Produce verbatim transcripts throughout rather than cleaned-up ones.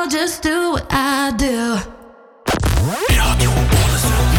I'll just do what I do. Radio Ålesund.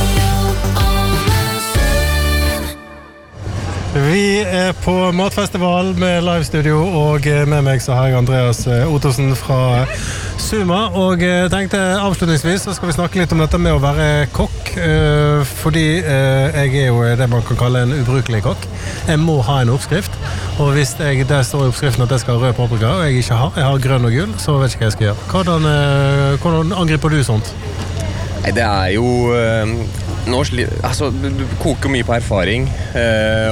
Vi er på matfestival med livestudio, og med meg så har jeg Andreas Ottosen fra Suma, og tenkte avslutningsvis så skal vi snakke litt om dette med å være kokk, fordi jeg er jo det man kan kalle en ubrukelig kokk. Jeg må ha en oppskrift, og hvis jeg, det står i oppskriften at jeg skal ha rød paprika, og jeg ikke har, jeg har grønn og gul, så vet jeg ikke hva jeg skal gjøre. Hvordan, hvordan angriper du sånt? Nei, det er jo nå, altså, du koker mye på erfaring, eh,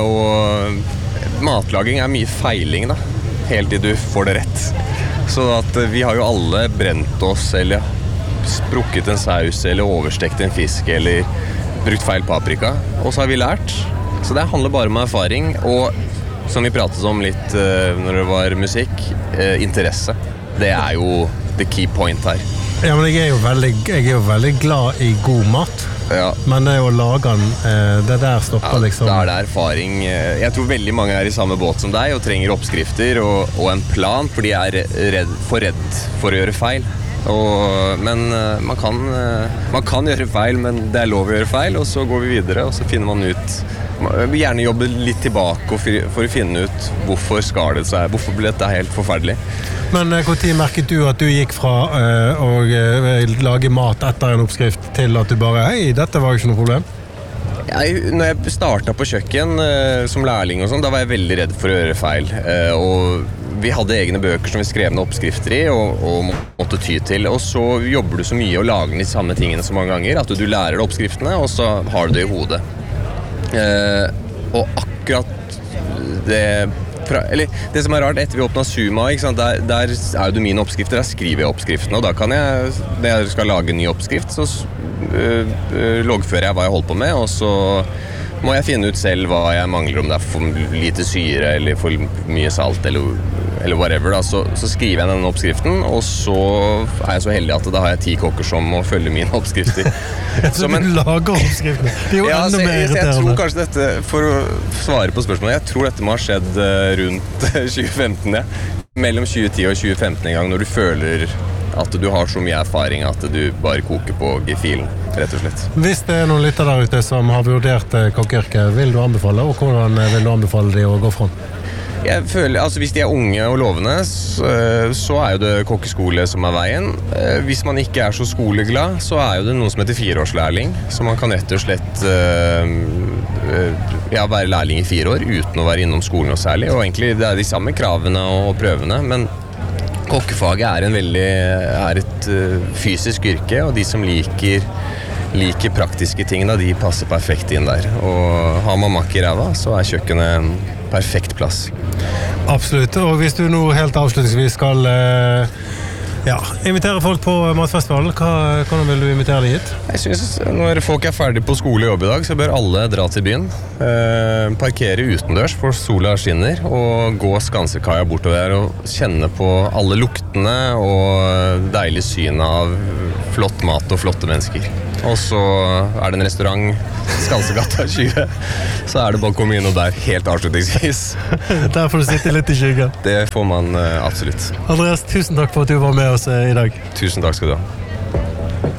og matlaging er mye feiling da, helt til du får det rett. Så at vi har jo alle brent oss, eller sprukket en saus, eller overstekt en fisk, eller brukt feil paprika, og så har vi lært. Så det handler bare om erfaring, og som vi pratet om litt eh, når det var musikk, eh, interesse. Det er jo the key point her. Ja, men jeg er jo veldig, jeg er jo veldig glad i god mat. Ja. Men det er jo å lage den, det der stopper ja, liksom. Da er det erfaring. Jeg tror veldig mange er i samme båt som deg og trenger oppskrifter og, og en plan, for de er redd, for redd for å gjøre feil. Og, men man kan, man kan gjøre feil, men det er lov å gjøre feil, og så går vi videre, og så finner man ut. Man vil gjerne jobbe litt tilbake for å finne ut hvorfor skadet seg, hvorfor ble dette helt forferdelig. Men hvor tid merket du at du gikk fra uh, å uh, lage mat etter en oppskrift til at du bare, hei, dette var jo ikke noe problem? Jeg, når jeg startet på kjøkken uh, som lærling og sånn, da var jeg veldig redd for å gjøre feil. Uh, og vi hadde egne bøker som vi skrev ned oppskrifter i og, og måtte ty til. Og så jobber du så mye og lager de samme tingene så mange ganger at du lærer deg oppskriftene, og så har du det i hodet. Uh, og akkurat det... Fra, eller, det som er rart, etter vi åpnet Suma, ikke sant, der, der er jo mine oppskrifter, der skriver jeg oppskriften, og da kan jeg, når jeg skal lage en ny oppskrift, så øh, øh, loggfører jeg hva jeg holder på med, og så må jeg finne ut selv hva jeg mangler, om det er for lite syre, eller for mye salt, eller, eller whatever, da. Så, så skriver jeg den oppskriften, og så er jeg så heldig at da har jeg ti kokker som må følge mine oppskrifter. Så du lager oppskriftene? Det er jo ja, enda så, mer jeg, irriterende. jeg tror kanskje dette, for å svare på spørsmålet, jeg tror dette må ha skjedd rundt tjue femten, ja. Mellom tjue ti og tjue femten en gang, når du føler at du har så mye erfaring at du bare koker på gefilen, rett og slett. Hvis det er noen lytter der ute som har vurdert kokkeyrket, vil du anbefale, og hvordan vil du anbefale de å gå fra? Jeg føler, altså hvis de er unge og lovende, så, så er jo det kokkeskole som er veien. Hvis man ikke er så skoleglad, så er jo det noe som heter fireårslærling, så man kan rett og slett uh, ja, være lærling i fire år uten å være innom skolen noe særlig, og egentlig det er de samme kravene og prøvene, men kokkefaget er, en veldig, er et uh, fysisk yrke, og de som liker, liker praktiske ting, da, de passer perfekt inn der. Og har man makk i ræva, så er kjøkkenet en perfekt plass. Absolutt, og hvis du nå helt avslutningsvis skal uh, ja, invitere folk på matfestivalen, hva, hvordan vil du invitere dem hit? Jeg synes når folk er ferdig på skole og jobb i dag, så bør alle dra til byen, uh, parkere utendørs for sola skinner, og gå Skansekaia bortover der og kjenne på alle luktene og deilig syn av flott mat og flotte mennesker. Og så er det en restaurant, Skansegata tjue, så er det bare å komme inn og der helt avslutningsvis. Der får du sitte litt i skyggen. Det får man uh, absolutt. Andreas, tusen takk for at du var med oss uh, i dag. Tusen takk skal du ha.